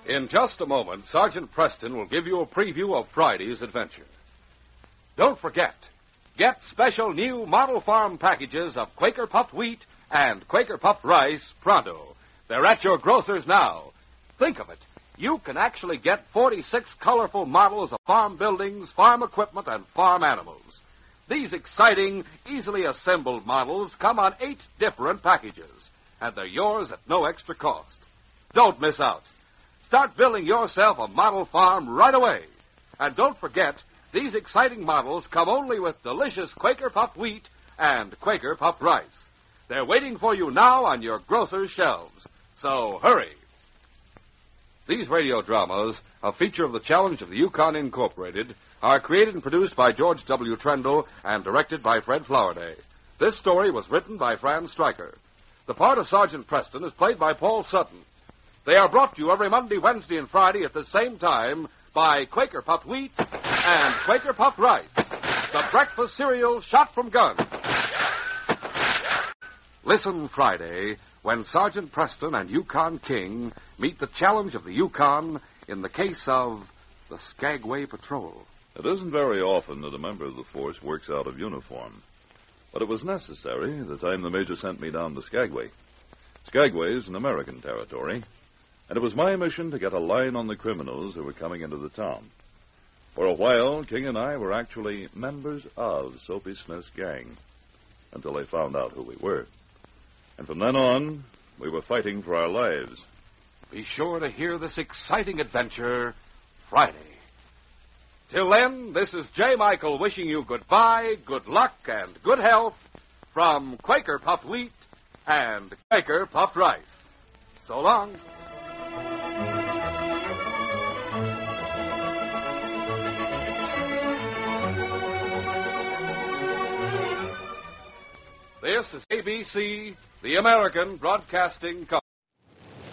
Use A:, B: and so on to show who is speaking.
A: In just a moment, Sergeant Preston will give you a preview of Friday's adventure. Don't forget, get special new model farm packages of Quaker Puffed Wheat and Quaker Puffed Rice pronto. They're at your grocer's now. Think of it. You can actually get 46 colorful models of farm buildings, farm equipment, and farm animals. These exciting, easily assembled models come on 8 different packages, and they're yours at no extra cost. Don't miss out. Start building yourself a model farm right away. And don't forget, these exciting models come only with delicious Quaker Puffed Wheat and Quaker Puffed Rice. They're waiting for you now on your grocer's shelves. So hurry. These radio dramas, a feature of the Challenge of the Yukon Incorporated, are created and produced by George W. Trendle and directed by Fred Flowerday. This story was written by Franz Stryker. The part of Sergeant Preston is played by Paul Sutton. They are brought to you every Monday, Wednesday, and Friday at the same time by Quaker Puffed Wheat and Quaker Puffed Rice, the breakfast cereal shot from guns. Listen Friday when Sergeant Preston and Yukon King meet the Challenge of the Yukon in the case of the Skagway Patrol.
B: It isn't very often that a member of the force works out of uniform. But it was necessary the time the Major sent me down to Skagway. Skagway is an American territory, and it was my mission to get a line on the criminals who were coming into the town. For a while, King and I were actually members of Soapy Smith's gang, until they found out who we were. And from then on, we were fighting for our lives.
A: Be sure to hear this exciting adventure Friday. Till then, this is J. Michael wishing you goodbye, good luck, and good health from Quaker Puffed Wheat and Quaker Puffed Rice. So long. This is ABC, the American Broadcasting Company.